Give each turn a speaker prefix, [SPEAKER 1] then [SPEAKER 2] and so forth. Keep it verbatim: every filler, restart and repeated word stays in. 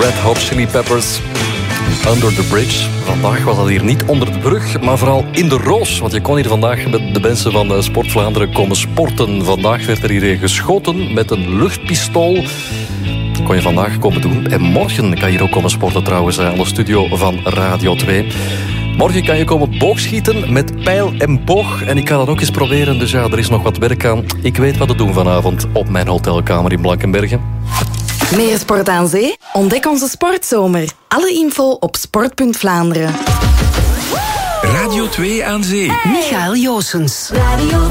[SPEAKER 1] Red Hot Chili Peppers. Under the Bridge. Vandaag was dat hier niet onder de brug, maar vooral in de Roos. Want je kon hier vandaag met de mensen van Sport Vlaanderen komen sporten. Vandaag werd er hier geschoten met een luchtpistool. Dat kon je vandaag komen doen. En morgen kan je hier ook komen sporten trouwens aan de studio van Radio twee. Morgen kan je komen boogschieten met pijl en boog. En ik ga dat ook eens proberen, dus ja, er is nog wat werk aan. Ik weet wat te doen vanavond op mijn hotelkamer in Blankenbergen.
[SPEAKER 2] Meer sport aan zee? Ontdek onze sportzomer. Alle info op sport punt Vlaanderen.
[SPEAKER 3] Radio twee aan zee.
[SPEAKER 4] Michael Joosens.
[SPEAKER 5] Radio